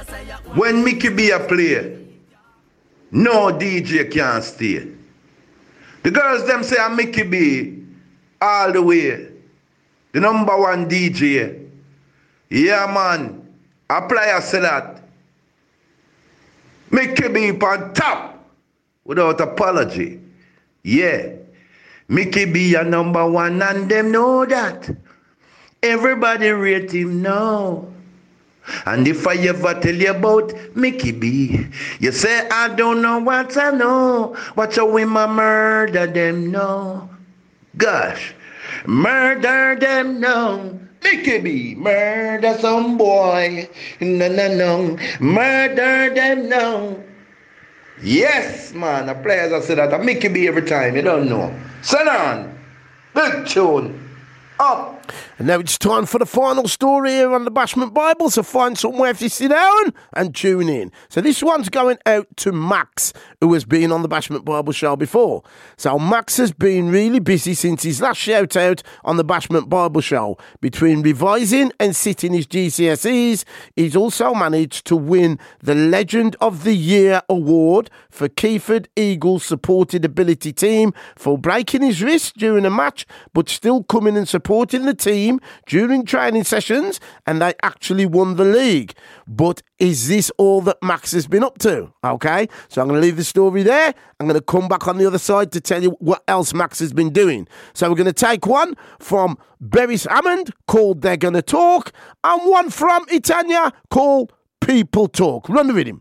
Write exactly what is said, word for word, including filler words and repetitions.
When Mickey B a play, no D J can stay. The girls them say I'm Mickey B all the way. The number one D J. Yeah, man. Apply a say that. Mickey B on top without apology. Yeah. Mickey B a number one and them know that. Everybody rate him now. And if I ever tell you about Mickey B, you say I don't know what I know. Watch how we murder them now. Gosh, murder them now. Mickey B, murder some boy. No, no, no. Murder them now. Yes, man. The players I say that. I Mickey B every time. You don't know. Sit on. Big tune. Up. And now it's time for the final story here on the Bashment Bible, so find somewhere to sit down and tune in. So this one's going out to Max, who has been on the Bashment Bible show before. So Max has been really busy since his last shout out on the Bashment Bible show. Between revising and sitting his G C S Es, he's also managed to win the Legend of the Year award for Keyford Eagles supported ability team for breaking his wrist during a match, but still coming and supporting the team during training sessions, and they actually won the league. But is this all that Max has been up to? Okay, so I'm going to leave the story there. I'm going to come back on the other side to tell you what else Max has been doing. So we're going to take one from Beres Hammond called They're Gonna Talk, and one from Itanya called People Talk. Run the rhythm.